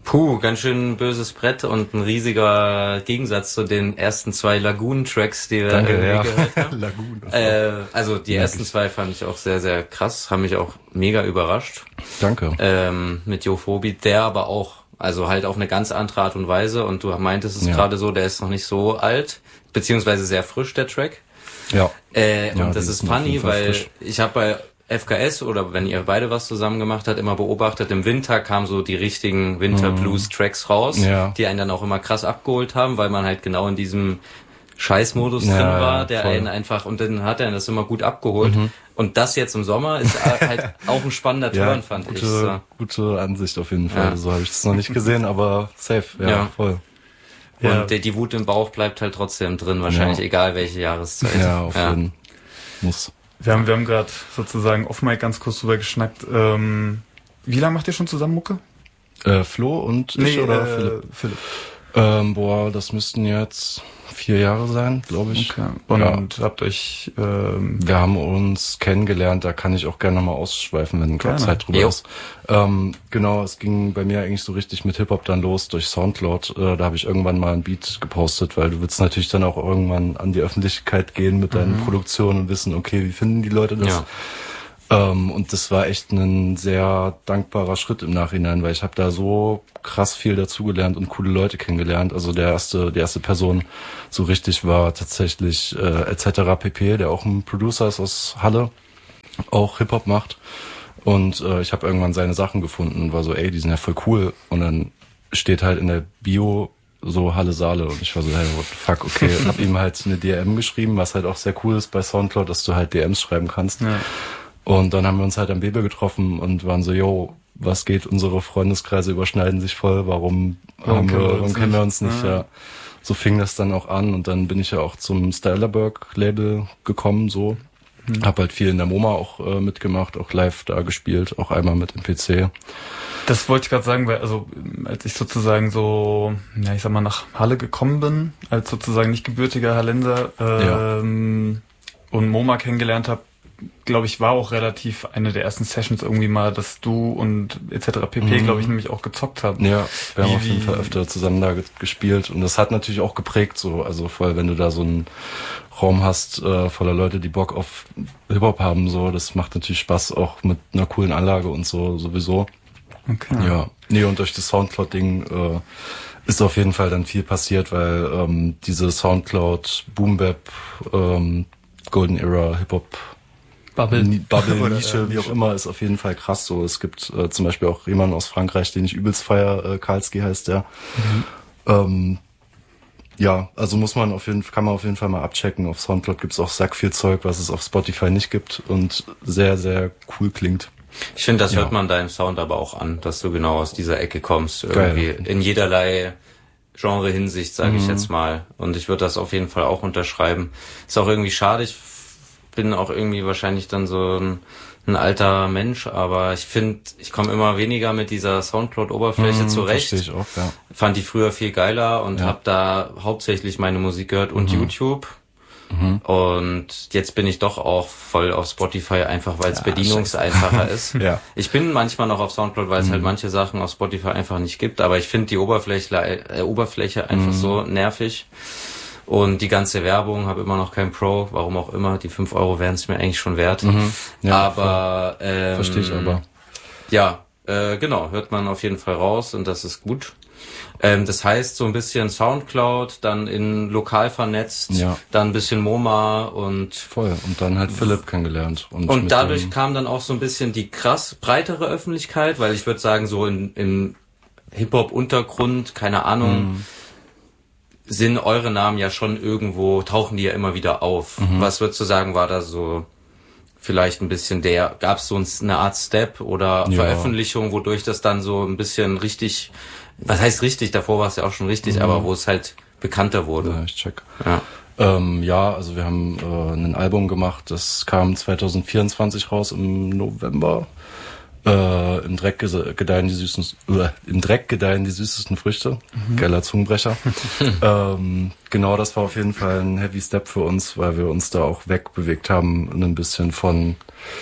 Ganz schön böses Brett und ein riesiger Gegensatz zu den ersten 2 Lagoon-Tracks, die wir gehört haben. Lagoon. Also die ersten 2 fand ich auch sehr, sehr krass, haben mich auch mega überrascht. Danke. Mit Jophobie, der aber auch, also halt auf eine ganz andere Art und Weise, und du meintest es gerade so, der ist noch nicht so alt, beziehungsweise sehr frisch, der Track. Ja. Und das ist funny, weil ich habe bei FKS, oder wenn ihr beide was zusammen gemacht habt, immer beobachtet, im Winter kamen so die richtigen Winter-Blues-Tracks raus, die einen dann auch immer krass abgeholt haben, weil man halt genau in diesem Scheißmodus drin war, der einen einfach, und dann hat er das immer gut abgeholt. Und das jetzt im Sommer ist halt auch ein spannender Turn, fand ich. So. Gute Ansicht auf jeden Fall. So habe ich das noch nicht gesehen, aber safe, voll. Und die Wut im Bauch bleibt halt trotzdem drin, wahrscheinlich, egal welche Jahreszeit. Ja, auf jeden Fall. Muss. Wir haben gerade sozusagen off-mic ganz kurz drüber geschnackt. Wie lange macht ihr schon zusammen Mucke? Flo und ich oder Philipp? Das müssten jetzt 4 Jahre sein, glaube ich. Okay. Und habt euch... Wir haben uns kennengelernt, da kann ich auch gerne nochmal ausschweifen, wenn keine Zeit drüber ist. Genau, es ging bei mir eigentlich so richtig mit Hip-Hop dann los durch Soundcloud. Da habe ich irgendwann mal ein Beat gepostet, weil du willst natürlich dann auch irgendwann an die Öffentlichkeit gehen mit deinen Produktionen und wissen, okay, wie finden die Leute das? Und das war echt ein sehr dankbarer Schritt im Nachhinein, weil ich habe da so krass viel dazugelernt und coole Leute kennengelernt. Also die erste Person so richtig war tatsächlich etc. pp., der auch ein Producer ist aus Halle, auch Hip-Hop macht. Und ich habe irgendwann seine Sachen gefunden und war so, ey, die sind ja voll cool. Und dann steht halt in der Bio so Halle Saale und ich war so, hey, what the fuck, okay. Und hab ihm halt eine DM geschrieben, was halt auch sehr cool ist bei Soundcloud, dass du halt DMs schreiben kannst. Ja. Und dann haben wir uns halt am Bebe getroffen und waren so, yo, was geht, unsere Freundeskreise überschneiden sich voll, warum kennen wir uns nicht? Ja. So fing das dann auch an und dann bin ich ja auch zum Stylerberg-Label gekommen, so. Hab halt viel in der MoMA auch mitgemacht, auch live da gespielt, auch einmal mit dem PC. Das wollte ich gerade sagen, weil also als ich sozusagen so, ja, ich sag mal, nach Halle gekommen bin, als sozusagen nicht gebürtiger Hallenser und MoMA kennengelernt habe, glaube ich, war auch relativ eine der ersten Sessions irgendwie mal, dass du und etc. pp, glaube ich, nämlich auch gezockt habt. Ja, wir haben auf jeden Fall öfter zusammen da gespielt und das hat natürlich auch geprägt, so, also voll, wenn du da so einen Raum hast voller Leute, die Bock auf Hip-Hop haben, so, das macht natürlich Spaß, auch mit einer coolen Anlage und so, sowieso. Okay. Ja, nee, und durch das Soundcloud-Ding ist auf jeden Fall dann viel passiert, weil diese Soundcloud, Boom-Bap, Golden Era, Hip-Hop, Bubble Nische, wie auch immer, ist auf jeden Fall krass so. Es gibt zum Beispiel auch jemanden aus Frankreich, den ich übelst feier, Karlski heißt der. Ja, also kann man auf jeden Fall mal abchecken. Auf Soundcloud gibt's auch sack viel Zeug, was es auf Spotify nicht gibt und sehr, sehr cool klingt. Ich finde, das hört man deinem Sound aber auch an, dass du genau aus dieser Ecke kommst. Irgendwie in jederlei Genre-Hinsicht, sage ich jetzt mal. Und ich würde das auf jeden Fall auch unterschreiben. Ist auch irgendwie schade, ich bin auch irgendwie wahrscheinlich dann so ein alter Mensch, aber ich finde, ich komme immer weniger mit dieser Soundcloud-Oberfläche zurecht. Verstehe ich auch, ja. Fand die früher viel geiler und habe da hauptsächlich meine Musik gehört und YouTube. Und jetzt bin ich doch auch voll auf Spotify, einfach weil es bedienungseinfacher ist. Ja. Ich bin manchmal noch auf Soundcloud, weil es halt manche Sachen auf Spotify einfach nicht gibt, aber ich finde die Oberfläche einfach so nervig. Und die ganze Werbung, habe immer noch kein Pro, warum auch immer, die 5 € wären es mir eigentlich schon wert. Ja, aber verstehe ich aber. Ja, genau, hört man auf jeden Fall raus und das ist gut. Das heißt, so ein bisschen Soundcloud, dann in lokal vernetzt, dann ein bisschen MoMA und... Voll, und dann halt Philipp kennengelernt. Und dadurch kam dann auch so ein bisschen die krass breitere Öffentlichkeit, weil ich würde sagen, so im Hip-Hop-Untergrund, keine Ahnung, sind eure Namen ja schon irgendwo, tauchen die ja immer wieder auf. Was würdest du sagen, war da so vielleicht ein bisschen gab es so eine Art Step oder Veröffentlichung, wodurch das dann so ein bisschen richtig, was heißt richtig, davor war es ja auch schon richtig, aber wo es halt bekannter wurde. Ja, ich check. Also wir haben ein Album gemacht, das kam 2024 raus im November. Im Dreck gedeihen die süßesten Früchte. Geiler Zungenbrecher. Genau, das war auf jeden Fall ein Heavy Step für uns, weil wir uns da auch wegbewegt haben, ein bisschen von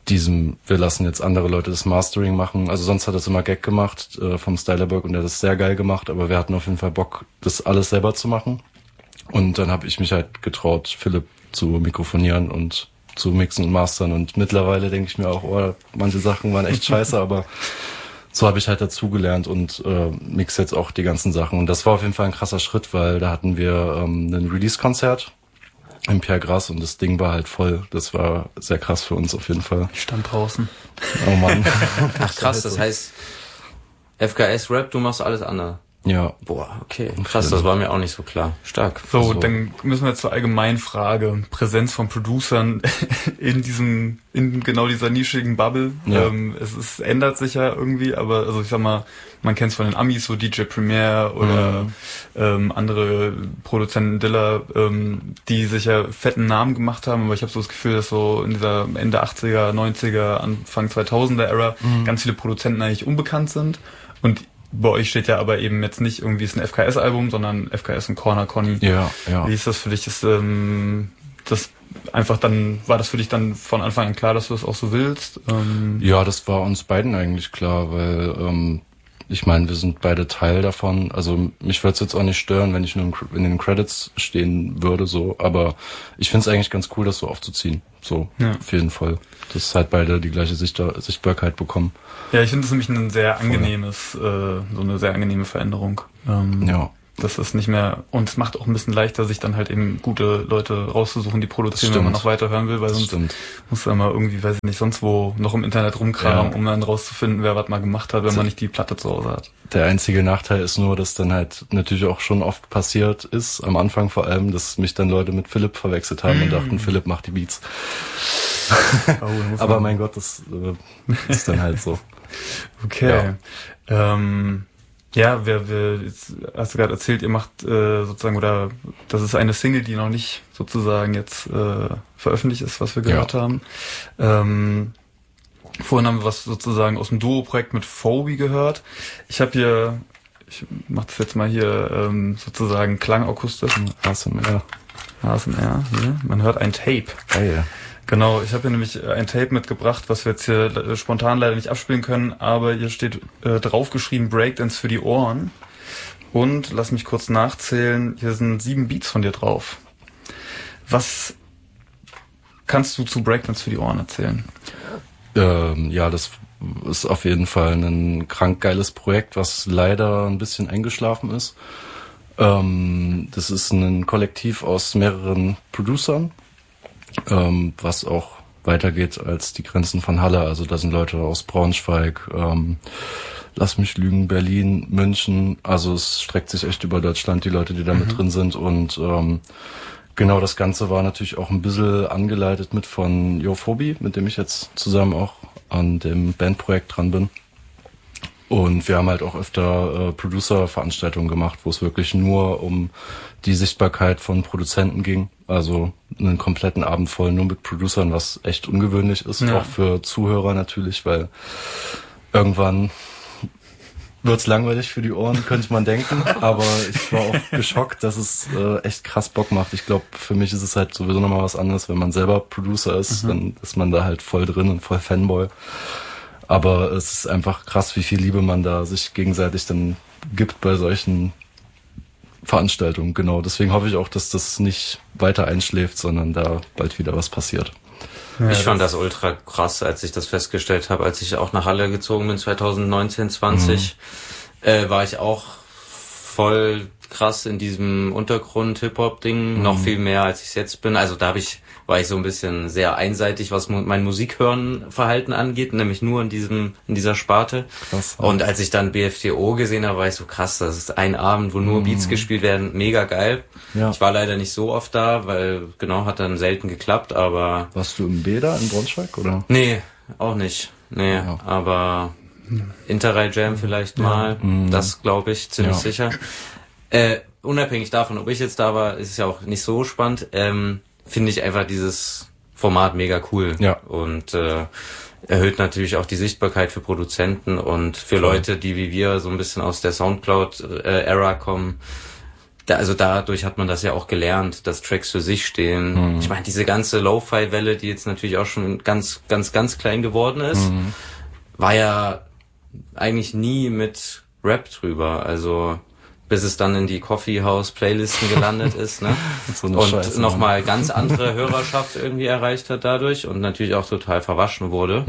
wir lassen jetzt andere Leute das Mastering machen. Also sonst hat das immer Gag gemacht vom Stylerberg und der hat das sehr geil gemacht, aber wir hatten auf jeden Fall Bock, das alles selber zu machen. Und dann habe ich mich halt getraut, Philipp zu mikrofonieren und zu mixen und mastern. Und mittlerweile denke ich mir auch, oh, manche Sachen waren echt scheiße, aber so habe ich halt dazugelernt und mix jetzt auch die ganzen Sachen. Und das war auf jeden Fall ein krasser Schritt, weil da hatten wir ein Release-Konzert im Pierre Grass und das Ding war halt voll. Das war sehr krass für uns auf jeden Fall. Ich stand draußen. Oh Mann. Ach krass, das heißt FKS Rap, du machst alles andere. Ja. Boah, okay. Krass, das war mir auch nicht so klar. Stark. So, dann müssen wir jetzt zur allgemeinen Frage. Präsenz von Producern in genau dieser nischigen Bubble. Ja. Es ändert sich ja irgendwie, aber also ich sag mal, man kennt es von den Amis, so DJ Premier oder andere Produzenten Dilla, die sich ja fetten Namen gemacht haben, aber ich habe so das Gefühl, dass so in dieser Ende 80er, 90er, Anfang 2000er Ära ganz viele Produzenten eigentlich unbekannt sind. Und bei euch steht ja aber eben jetzt nicht irgendwie ist ein FKS-Album, sondern FKS und Corner Conny. Ja. Wie ist das für dich? Ist das einfach dann, war das für dich dann von Anfang an klar, dass du das auch so willst? Ja, das war uns beiden eigentlich klar, weil ich meine, wir sind beide Teil davon. Also mich würde es jetzt auch nicht stören, wenn ich nur in den Credits stehen würde, so. Aber ich finde es eigentlich ganz cool, das so aufzuziehen. So, ja. Auf jeden Fall. Dass halt beide die gleiche Sichtbarkeit bekommen. Ja, ich finde es nämlich ein sehr angenehmes, so eine sehr angenehme Veränderung. Ja. Das ist nicht mehr, und es macht auch ein bisschen leichter, sich dann halt eben gute Leute rauszusuchen, die produzieren, wenn man noch weiter hören will, weil sonst muss man mal irgendwie, weiß ich nicht, sonst wo noch im Internet rumkramen, um dann rauszufinden, wer was mal gemacht hat, wenn man nicht die Platte zu Hause hat. Der einzige Nachteil ist nur, dass dann halt natürlich auch schon oft passiert ist, am Anfang vor allem, dass mich dann Leute mit Philipp verwechselt haben und dachten, Philipp macht die Beats. Aber mein Gott, das ist dann halt so. Okay. Ja. Ja, jetzt hast du gerade erzählt, ihr macht sozusagen, oder das ist eine Single, die noch nicht sozusagen jetzt veröffentlicht ist, was wir gehört haben. Vorhin haben wir was sozusagen aus dem Duo-Projekt mit Phoebe gehört. Ich mach das jetzt mal hier sozusagen klangakustisch. ASMR. Hier. Man hört ein Tape. Geil. Genau, ich habe hier nämlich ein Tape mitgebracht, was wir jetzt hier spontan leider nicht abspielen können, aber hier steht draufgeschrieben Breakdance für die Ohren. Und lass mich kurz nachzählen, hier sind 7 Beats von dir drauf. Was kannst du zu Breakdance für die Ohren erzählen? Ja, das ist auf jeden Fall ein krank geiles Projekt, was leider ein bisschen eingeschlafen ist. Das ist ein Kollektiv aus mehreren Producern. Was auch weitergeht als die Grenzen von Halle. Also da sind Leute aus Braunschweig, lass mich lügen, Berlin, München. Also es streckt sich echt über Deutschland, die Leute, die da mit drin sind. Und genau, das Ganze war natürlich auch ein bisschen angeleitet mit von Yophobie, mit dem ich jetzt zusammen auch an dem Bandprojekt dran bin. Und wir haben halt auch öfter Producer-Veranstaltungen gemacht, wo es wirklich nur um die Sichtbarkeit von Produzenten ging. Also einen kompletten Abend voll nur mit Producern, was echt ungewöhnlich ist, auch für Zuhörer natürlich, weil irgendwann wird's langweilig für die Ohren, könnte man denken. Aber ich war auch geschockt, dass es echt krass Bock macht. Ich glaube, für mich ist es halt sowieso nochmal was anderes, wenn man selber Producer ist, dann ist man da halt voll drin und voll Fanboy. Aber es ist einfach krass, wie viel Liebe man da sich gegenseitig dann gibt bei solchen Veranstaltungen. Genau, deswegen hoffe ich auch, dass das nicht weiter einschläft, sondern da bald wieder was passiert. Ja, ich fand das ultra krass, als ich das festgestellt habe, als ich auch nach Halle gezogen bin, 2019, 20, war ich auch voll krass in diesem Untergrund-Hip-Hop-Ding, noch viel mehr, als ich es jetzt bin. Also da war ich so ein bisschen sehr einseitig, was mein Musikhören-Verhalten angeht, nämlich nur in dieser Sparte. Krass. Und als ich dann BFTO gesehen habe, war ich so krass, das ist ein Abend, wo nur Beats gespielt werden, mega geil. Ja. Ich war leider nicht so oft da, weil hat dann selten geklappt, aber... Warst du im Beda in Braunschweig, oder? Nee, auch nicht. Nee, ja. Aber Interrail Jam vielleicht mal, das glaube ich ziemlich sicher. Unabhängig davon, ob ich jetzt da war, ist es ja auch nicht so spannend, finde ich einfach dieses Format mega cool. Ja. Und erhöht natürlich auch die Sichtbarkeit für Produzenten und für Leute, die wie wir so ein bisschen aus der Soundcloud-Ära kommen. also dadurch hat man das ja auch gelernt, dass Tracks für sich stehen. Ich meine, diese ganze Lo-Fi-Welle, die jetzt natürlich auch schon ganz, ganz, ganz klein geworden ist, war ja eigentlich nie mit Rap drüber. Also bis es dann in die Coffee-House-Playlisten gelandet ist, ne? So und nochmal ganz andere Hörerschaft irgendwie erreicht hat dadurch und natürlich auch total verwaschen wurde.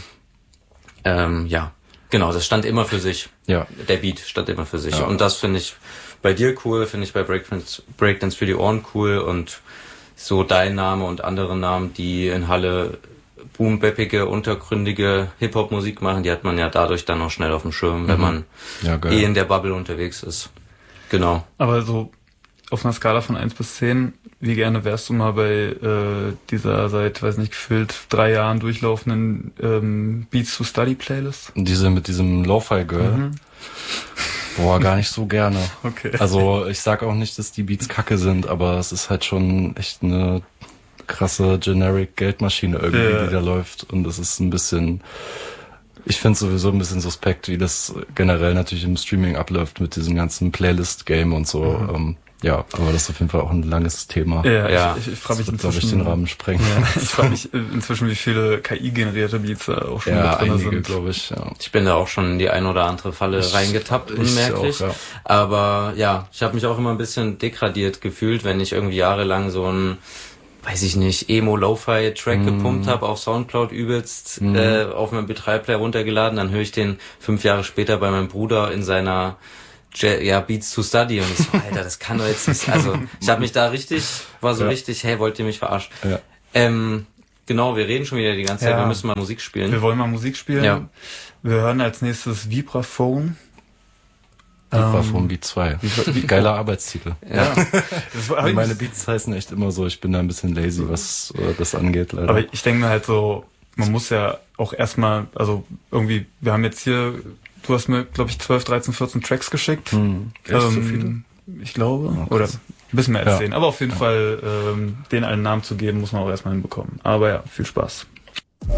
Ja, genau, das stand immer für sich. Ja. Der Beat stand immer für sich. Ja. Und das finde ich bei dir cool, finde ich bei Breakdance für die Ohren cool und so dein Name und andere Namen, die in Halle boom-bappige, untergründige Hip-Hop-Musik machen, die hat man ja dadurch dann auch schnell auf dem Schirm, wenn man in der Bubble unterwegs ist. Genau. Aber so auf einer Skala von 1 bis 10, wie gerne wärst du mal bei dieser seit, weiß nicht, gefühlt 3 Jahren durchlaufenden Beats to Study Playlist? Diese mit diesem Lo-Fi Girl? Boah, gar nicht so gerne. Okay. Also ich sag auch nicht, dass die Beats kacke sind, aber es ist halt schon echt eine krasse generic Geldmaschine irgendwie, die da läuft. Und es ist ein bisschen, ich finde sowieso ein bisschen suspekt, wie das generell natürlich im Streaming abläuft mit diesem ganzen Playlist-Game und so. Ja, aber das ist auf jeden Fall auch ein langes Thema. Ja. Ich frage mich inzwischen, glaube ich, den Rahmen sprengen. Ja, ich frage mich inzwischen, wie viele KI-generierte Beats da auch schon mit drin einige, sind. Glaube ich. Ja. Ich bin da auch schon in die ein oder andere Falle reingetappt, unmerklich. Auch, ja. Aber ja, ich habe mich auch immer ein bisschen degradiert gefühlt, wenn ich irgendwie jahrelang so ein, weiß ich nicht, Emo-Lo-Fi-Track gepumpt habe auf Soundcloud übelst, auf meinem MP3-Player runtergeladen, dann höre ich den 5 Jahre später bei meinem Bruder in seiner Beats to Study und ich so, Alter, das kann doch jetzt nicht, also ich habe mich da richtig, hey, wollt ihr mich verarschen? Ja. Genau, wir reden schon wieder die ganze Zeit, wir müssen mal Musik spielen. Wir wollen mal Musik spielen. Ja. Wir hören als nächstes Vibraphone. Vibraphone Beat 2. Geiler Arbeitstitel. Ja. Meine Beats heißen echt immer so, ich bin da ein bisschen lazy, was das angeht, leider. Aber ich denke mir halt so, man muss ja auch erstmal, also irgendwie, wir haben jetzt hier, du hast mir, glaube ich, 12, 13, 14 Tracks geschickt. Echt so viele? Ich glaube. Okay. Oder ein bisschen mehr als 10. Aber auf jeden Fall, denen einen Namen zu geben, muss man auch erstmal hinbekommen. Aber ja, viel Spaß.